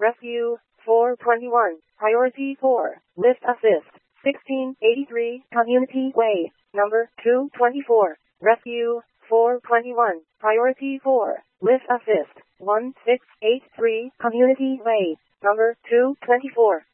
Rescue 421. Priority 4. Lift Assist 1683 Community Way, number 224. Rescue 421. Priority 4. Lift Assist 1683 Community Way, number 224.